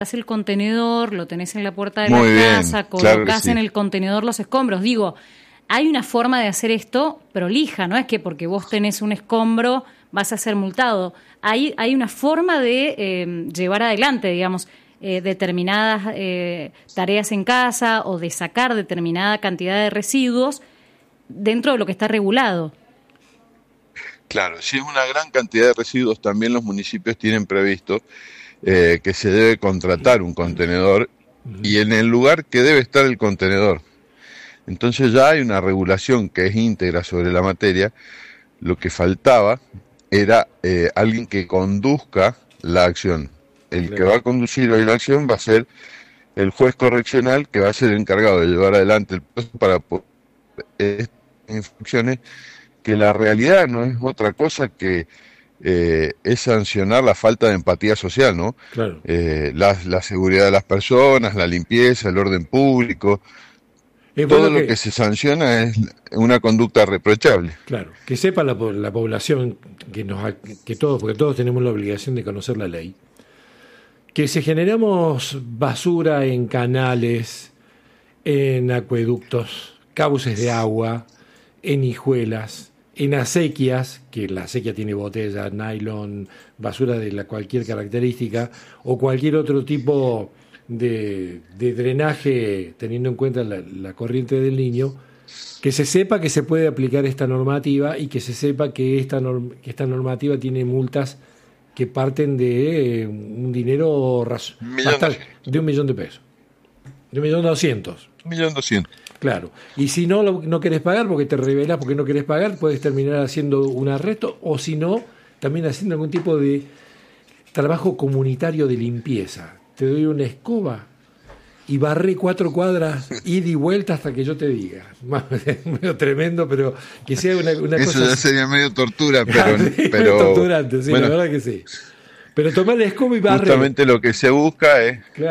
el contenedor, lo tenés en la puerta de Muy la bien, casa, claro colocás que sí. en el contenedor los escombros. Digo, hay una forma de hacer esto prolija, no es que porque vos tenés un escombro vas a ser multado. Hay una forma de llevar adelante, digamos, determinadas tareas en casa o de sacar determinada cantidad de residuos dentro de lo que está regulado. Claro, si es una gran cantidad de residuos, también los municipios tienen previsto que se debe contratar un contenedor y en el lugar que debe estar el contenedor. Entonces ya hay una regulación que es íntegra sobre la materia. Lo que faltaba era alguien que conduzca la acción. El que va a conducir hoy la acción va a ser el juez correccional, que va a ser el encargado de llevar adelante el proceso para poder infracciones, que la realidad no es otra cosa que es sancionar la falta de empatía social, ¿no? Claro. La seguridad de las personas, la limpieza, el orden público. Todo lo que se sanciona es una conducta reprochable. Claro, que sepa la población, que todos, porque todos tenemos la obligación de conocer la ley, que si generamos basura en canales, en acueductos, cauces de agua, en hijuelas, en acequias, que la acequia tiene botellas, nylon, basura de cualquier característica, o cualquier otro tipo de drenaje, teniendo en cuenta la corriente del Niño, que se sepa que se puede aplicar esta normativa y que se sepa que esta normativa tiene multas que parten de un dinero de $1.000.000 de pesos, de $1.200.000. $1.200.000. Claro, y si no querés pagar porque te rebelás porque no querés pagar, puedes terminar haciendo un arresto, o si no, también haciendo algún tipo de trabajo comunitario de limpieza. Te doy una escoba y barré 4 cuadras, ida y vuelta hasta que yo te diga. Medio tremendo, pero que sea una cosa... Eso ya sería medio tortura, pero... medio torturante, sí, bueno, la verdad que sí. Pero tomar la escoba y barrer. Justamente lo que se busca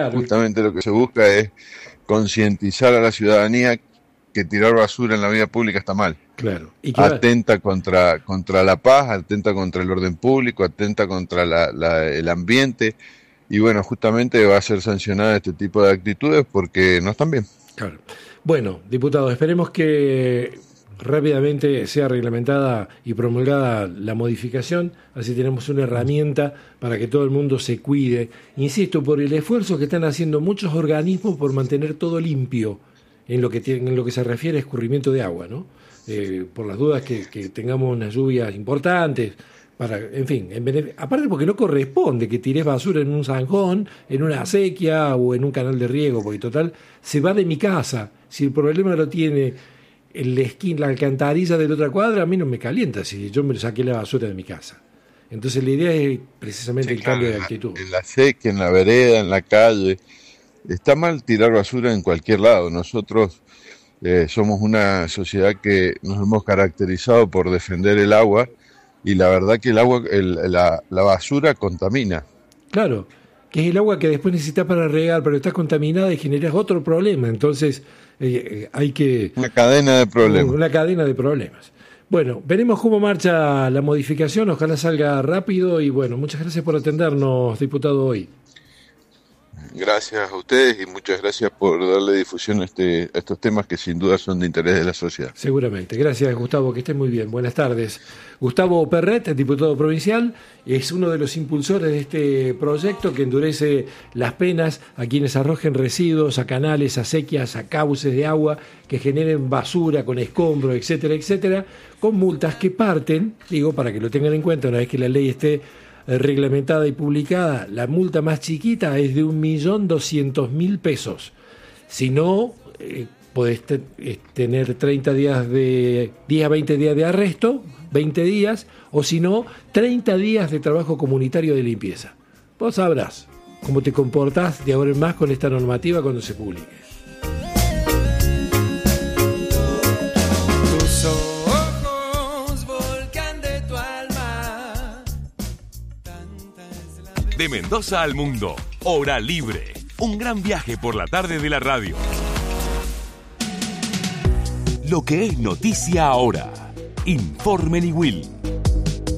es concientizar a la ciudadanía que tirar basura en la vía pública está mal. Claro. ¿Y atenta contra la paz, atenta contra el orden público, atenta contra el ambiente. Y bueno, justamente va a ser sancionada este tipo de actitudes porque no están bien. Claro. Bueno, diputado, esperemos que rápidamente sea reglamentada y promulgada la modificación, así tenemos una herramienta para que todo el mundo se cuide. Insisto, por el esfuerzo que están haciendo muchos organismos por mantener todo limpio en lo que se refiere a escurrimiento de agua, ¿no? Por las dudas que tengamos unas lluvias importantes, en fin, aparte porque no corresponde que tires basura en un zanjón, en una acequia o en un canal de riego, porque total, se va de mi casa. Si el problema lo tiene la alcantarilla de la otra cuadra, a mí no me calienta si yo me saqué la basura de mi casa. Entonces la idea es precisamente el cambio de actitud. En la acequia, en la vereda, en la calle. Está mal tirar basura en cualquier lado. Nosotros somos una sociedad que nos hemos caracterizado por defender el agua, y la verdad que el agua, la basura contamina. Claro, que es el agua que después necesitas para regar, pero está contaminada y generas otro problema. Entonces hay que... Una cadena de problemas. Una cadena de problemas. Bueno, veremos cómo marcha la modificación, ojalá salga rápido y bueno, muchas gracias por atendernos, diputado, hoy. Gracias a ustedes y muchas gracias por darle difusión a estos temas que sin duda son de interés de la sociedad. Seguramente. Gracias, Gustavo, que estés muy bien. Buenas tardes. Gustavo Perret, diputado provincial, es uno de los impulsores de este proyecto que endurece las penas a quienes arrojen residuos a canales, a acequias, a cauces de agua que generen basura con escombros, etcétera, etcétera, con multas que parten, para que lo tengan en cuenta una vez que la ley esté reglamentada y publicada. La multa más chiquita es de $1.200.000. Si no, podés tener 30 días de 10 a 20 días de arresto, 20 días, o si no, 30 días de trabajo comunitario de limpieza. Vos sabrás cómo te comportás de ahora en más con esta normativa cuando se publique. De Mendoza al mundo, Hora Libre. Un gran viaje por la tarde de la radio. Lo que es noticia ahora. Informe Niwil.